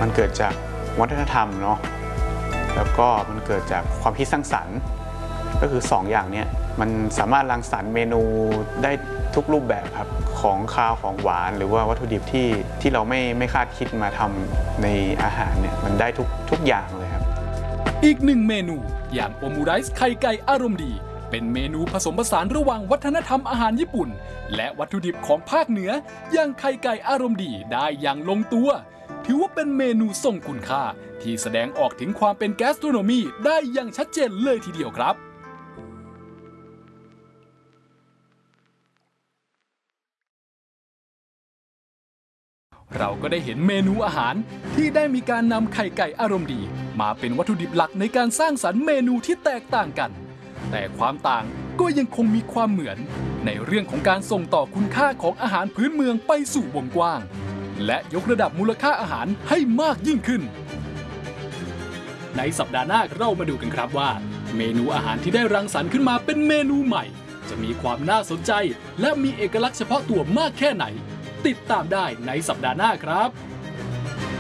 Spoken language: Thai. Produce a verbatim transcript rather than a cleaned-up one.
มันเกิดจากวัฒนธรรมเนาะแล้วก็มันเกิดจากความคิดสร้างสรรค์ก็คือสอง อย่างนี้มันสามารถรังสรรค์เมนูได้ทุกรูปแบบครับของคาวของหวานหรือว่าวัตถุดิบที่ที่เราไม่ไม่คาดคิดมาทำในอาหารเนี่ยมันได้ทุกทุกอย่างเลยครับอีกหนึ่งเมนูอย่างโอมูไรซ์ไข่ไก่อารมณ์ดีเป็นเมนูผสมผสานระหว่างวัฒนธรรมอาหารญี่ปุ่นและวัตถุดิบของภาคเหนืออย่างไข่ไก่อารมณ์ดีได้อย่างลงตัวถือว่าเป็นเมนูทรงคุณค่าที่แสดงออกถึงความเป็นแกสโทรโนมีได้อย่างชัดเจนเลยทีเดียวครับเราก็ได้เห็นเมนูอาหารที่ได้มีการนำไข่ไก่อารมณ์ดีมาเป็นวัตถุดิบหลักในการสร้างสรรค์เมนูที่แตกต่างกันแต่ความต่างก็ยังคงมีความเหมือนในเรื่องของการส่งต่อคุณค่าของอาหารพื้นเมืองไปสู่วงกว้างและยกระดับมูลค่าอาหารให้มากยิ่งขึ้นในสัปดาห์หน้าเรามาดูกันครับว่าเมนูอาหารที่ได้รังสรรค์ขึ้นมาเป็นเมนูใหม่จะมีความน่าสนใจและมีเอกลักษณ์เฉพาะตัวมากแค่ไหนติดตามได้ในสัปดาห์หน้าครับ